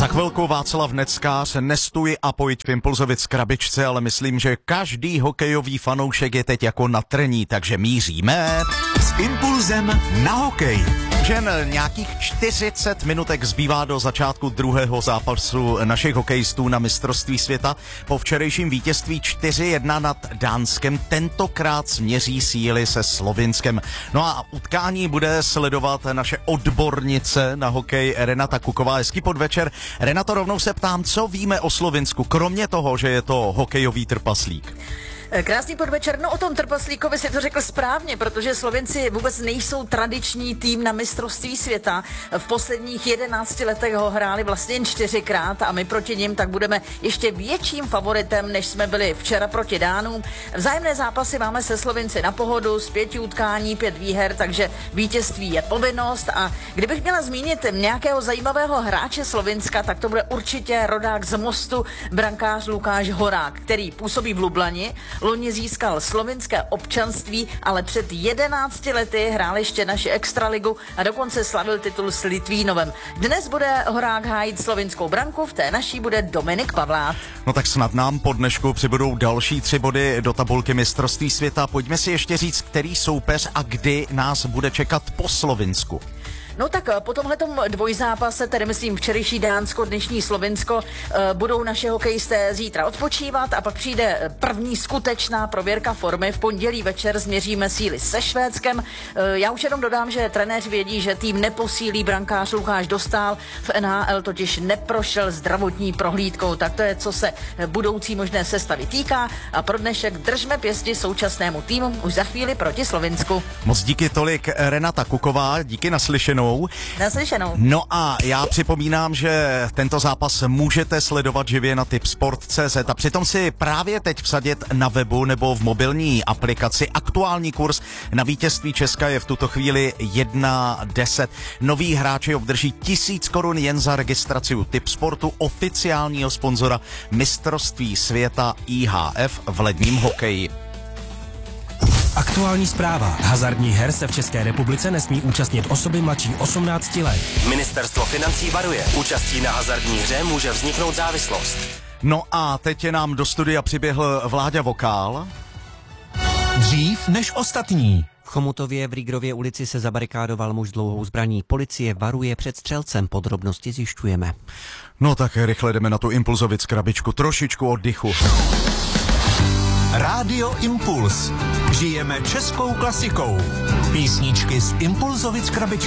Za chvilku Václav Neckář, nestůj a pojď v Impulzovic krabičce, ale myslím, že každý hokejový fanoušek je teď jako na trní, takže míříme s Impulzem na hokej. Žen nějakých 40 minutek zbývá do začátku druhého zápasu našich hokejistů na mistrovství světa. Po včerejším vítězství 4-1 nad Dánskem tentokrát směří síly se Slovinskem. No a utkání bude sledovat naše odbornice na hokej Renata Kuková. Hezký podvečer. Renato, rovnou se ptám, co víme o Slovinsku, kromě toho, že je to hokejový trpaslík? Krásný podvečer. No, o tom trpaslíkovi si to řekl správně, protože Slovinci vůbec nejsou tradiční tým na mistrovství světa. V posledních 11 letech ho hráli vlastně jen 4krát a my proti nim tak budeme ještě větším favoritem, než jsme byli včera proti Dánům. Vzájemné zápasy máme se Slovinci na pohodu, z 5 utkání, 5 výher, takže vítězství je povinnost. A kdybych měla zmínit nějakého zajímavého hráče Slovinska, tak to bude určitě rodák z Mostu, brankář Lukáš Horák, který působí v Lublani. Loni získal slovinské občanství, ale před 11 lety hrál ještě naši extraligu a dokonce slavil titul s Litvínovem. Dnes bude Horák hájit slovinskou branku, v té naší bude Dominik Pavlát. No tak snad nám po dnešku přibudou další 3 body do tabulky mistrovství světa. Pojďme si ještě říct, který soupeř a kdy nás bude čekat po Slovinsku. No tak po tomhletom dvojzápase, tedy myslím včerejší Dánsko, dnešní Slovinsko, budou naše hokejisté zítra odpočívat a pak přijde první skutečná prověrka formy. V pondělí večer změříme síly se Švédskem. Já už jenom dodám, že trenéři vědí, že tým neposílí brankář Lukáš Dostál. V NHL totiž neprošel zdravotní prohlídkou, tak to je, co se budoucí možné sestavy týká. A pro dnešek držme pěsti současnému týmu už za chvíli proti Slovinsku. Moc díky tolik Renata Kuková, díky naslyšenou. Naslyšenou. No a já připomínám, že tento zápas můžete sledovat živě na tipsport.cz a přitom si právě teď vsadit na webu nebo v mobilní aplikaci. Aktuální kurz na vítězství Česka je v tuto chvíli 1,10. Noví hráči obdrží 1000 korun jen za registraci u Tipsportu, oficiálního sponzora mistrovství světa IHF v ledním hokeji. Aktuální zpráva. Hazardních her se v České republice nesmí účastnit osoby mladší 18 let. Ministerstvo financí varuje. Účastí na hazardní hře může vzniknout závislost. No a teď je nám do studia přiběhl Vláďa Vokál. Dřív než ostatní. V Chomutově v Rígrově ulici se zabarikádoval muž s dlouhou zbraní. Policie varuje před střelcem. Podrobnosti zjišťujeme. No tak rychle jdeme na tu Impulzovic krabičku. Trošičku oddychu. Rádio Impuls. Žijeme českou klasikou. Písničky z Impulzovic krabičky.